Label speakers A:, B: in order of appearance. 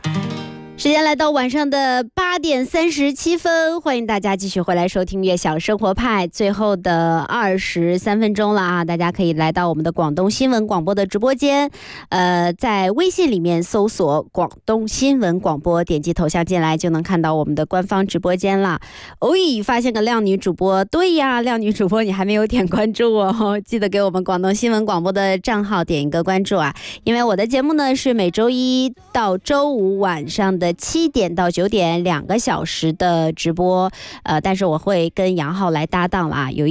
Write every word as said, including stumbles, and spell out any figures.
A: 时间来到晚上的八点三十七分，欢迎大家继续回来收听《悦享生活派》最后的二十三分钟了啊！大家可以来到我们的广东新闻广播的直播间，呃，在微信里面搜索“广东新闻广播”，点击头像进来就能看到我们的官方直播间了。偶咦，发现个靓女主播，对呀，靓女主播你还没有点关注哦，记得给我们广东新闻广播的账号点一个关注啊！因为我的节目呢是每周一到周五晚上的七点到九点两个小时的直播，呃，但是我会跟杨浩来搭档啦，有一